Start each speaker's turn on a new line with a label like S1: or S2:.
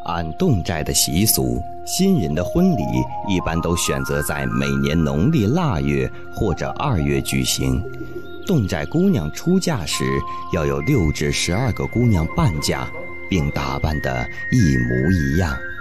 S1: 按侗寨的习俗，新人的婚礼一般都选择在每年农历腊月或者2月举行。侗寨姑娘出嫁时要有6至12个姑娘伴嫁，并打扮得一模一样。